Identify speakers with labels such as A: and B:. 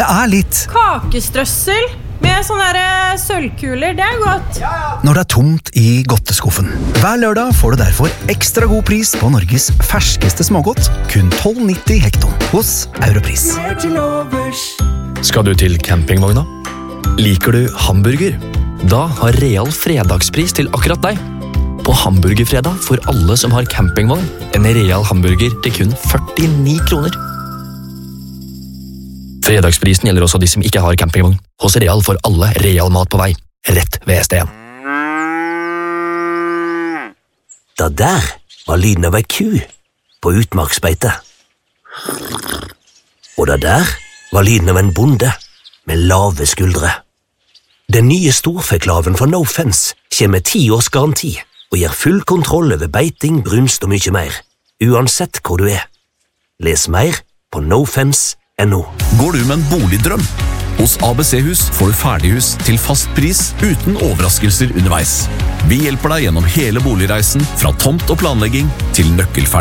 A: Det litt
B: Kakestrøssel med sånne sølvkuler, det godt.
A: når det tomt i godteskuffen. Hver lørdag får du derfor ekstra god pris på Norges ferskeste smågodt, kun 12,90 hekton hos Europris.
C: Skal du til campingvogna? Liker du hamburger? Da har Real fredagspris til akkurat deg. På hamburgerfredag får alle som har campingvogn en Real hamburger til kun 49 kroner. Fredagsprisen gjelder også de som ikke har campingvogn. Hos Real får alle Real mat på vei, rett ved STN.
D: Det der var lyden av ei ku på utmarksbeite. Og det der var lyden av en bonde med lave skuldre. Den nye storfeklaven fra No Fence kommer med 10 års garanti og gir full kontroll over beiting, brunst og mye mer, uansett hvor du Les mer på nofence.no.
E: Går du med en boligdrøm? Hos ABC-hus får du ferdighus til fast pris uten overraskelser underveis. Vi hjelper deg gjennom hele boligreisen, fra tomt og planlegging til nøkkelferdig.